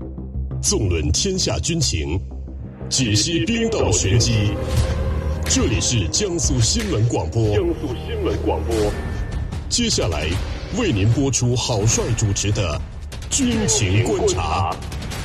纵论天下军情，解析兵道玄机。这里是江苏新闻广播。接下来为您播出郝帅主持的军情观察。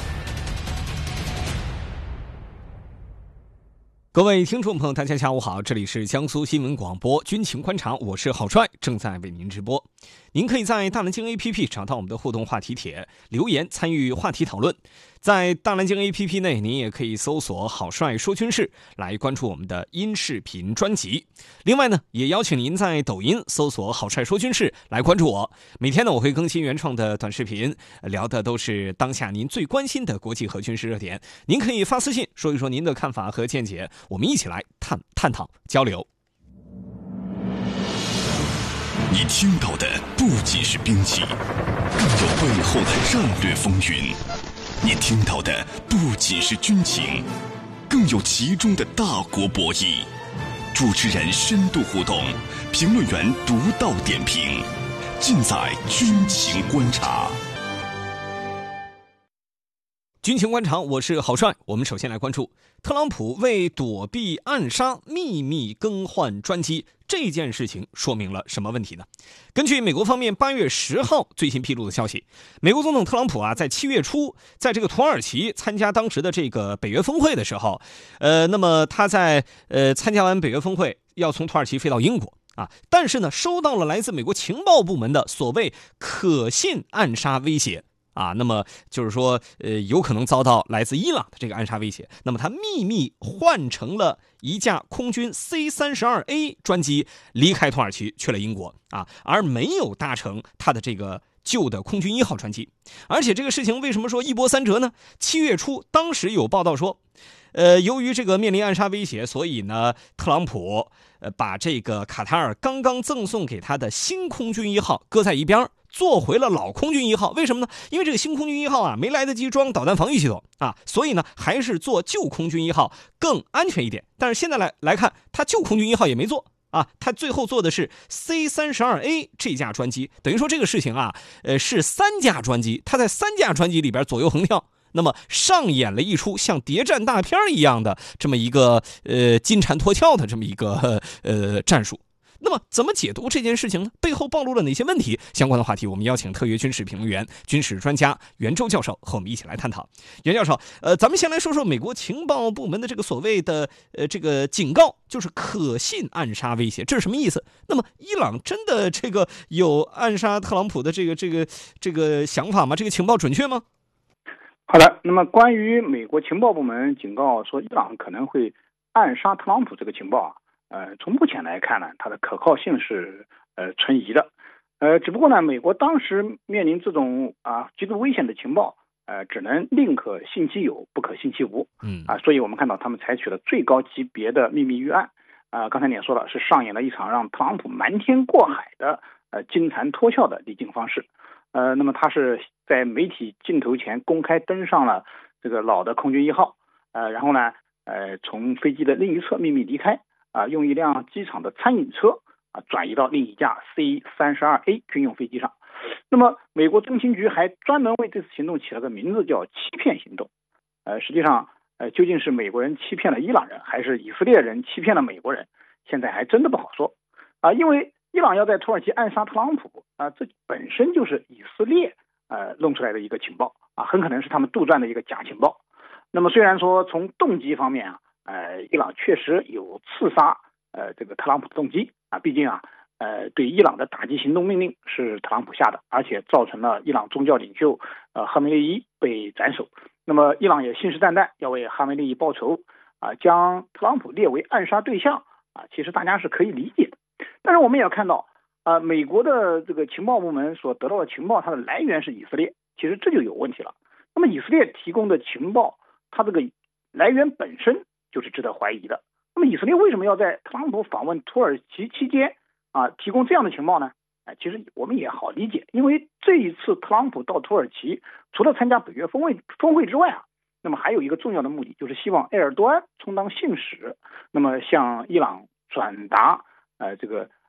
各位听众朋友，大家下午好，这里是江苏新闻广播军情观察，我是郝帅，正在为您直播。您可以在大南京 APP 找到我们的互动话题帖，留言参与话题讨论。在大南京 APP 内，您也可以搜索郝帅说军事来关注我们的音视频专辑。另外呢，也邀请您在抖音搜索郝帅说军事来关注我。每天呢，我会更新原创的短视频，聊的都是当下您最关心的国际和军事热点。您可以发私信说一说您的看法和见解，我们一起来探讨交流。 你听到的不仅是兵器，更有背后的战略风云；你听到的不仅是军情，更有其中的大国博弈。主持人深度互动，评论员独到点评，尽在军情观察。 军情观察，我是郝帅。我们首先来关注特朗普为躲避暗杀秘密更换专机这件事情说明了什么问题呢？根据美国方面8月10号最新披露的消息，美国总统特朗普在7月初在这个土耳其参加当时的这个北约峰会的时候，那么他在参加完北约峰会要从土耳其飞到英国但是呢收到了来自美国情报部门的所谓可信暗杀威胁。那么就是说，有可能遭到来自伊朗的这个暗杀威胁。那么他秘密换成了一架空军 C-32A 专机，离开土耳其去了英国而没有搭乘他的这个旧的空军1号专机。而且这个事情为什么说一波三折呢？7月初，当时有报道说，由于这个面临暗杀威胁，所以呢，特朗普把这个卡塔尔刚刚赠送给他的新空军1号搁在一边，坐回了老空军1号。为什么呢？因为这个新空军1号没来得及装导弹防御系统所以呢还是坐旧空军1号更安全一点。但是现在来看，他旧空军1号也没坐他最后做的是 C-32A 这架专机，等于说这个事情是3架专机，他在3架专机里边左右横跳。那么上演了一出像谍战大片一样的这么一个金蝉脱壳的这么一个战术。那么怎么解读这件事情呢？背后暴露了哪些问题？相关的话题我们邀请特约军事评论员、军事专家袁周教授和我们一起来探讨。袁教授，咱们先来说说美国情报部门的这个所谓的这个警告，就是可信暗杀威胁，这是什么意思？那么伊朗真的这个有暗杀特朗普的这个想法吗？这个情报准确吗？ 好的，那么关于美国情报部门警告说伊朗可能会暗杀特朗普这个情报从目前来看呢，它的可靠性是存疑的。只不过呢，美国当时面临这种极度危险的情报，只能宁可信其有，不可信其无。所以我们看到他们采取了最高级别的秘密预案。刚才你也说了，是上演了一场让特朗普瞒天过海的金蝉脱壳的离境方式。那么他是在媒体镜头前公开登上了这个老的空军1号，然后呢，从飞机的另一侧秘密离开，用一辆机场的餐饮车转移到另一架 C-32A 军用飞机上。那么美国中情局还专门为这次行动起了个名字，叫欺骗行动。实际上究竟是美国人欺骗了伊朗人，还是以色列人欺骗了美国人，现在还真的不好说因为伊朗要在土耳其暗杀特朗普这本身就是以色列弄出来的一个情报很可能是他们杜撰的一个假情报。那么虽然说从动机方面伊朗确实有刺杀这个特朗普的动机毕竟对伊朗的打击行动命令是特朗普下的，而且造成了伊朗宗教领袖哈梅内伊被斩首。那么伊朗也信誓旦旦要为哈梅内伊报仇将特朗普列为暗杀对象其实大家是可以理解的。但是我们也要看到美国的这个情报部门所得到的情报，它的来源是以色列，其实这就有问题了。那么以色列提供的情报，它这个来源本身就是值得怀疑的。那么以色列为什么要在特朗普访问土耳其期间提供这样的情报呢？其实我们也好理解，因为这一次特朗普到土耳其，除了参加北约峰会之外那么还有一个重要的目的，就是希望埃尔多安充当信使，那么向伊朗转达这个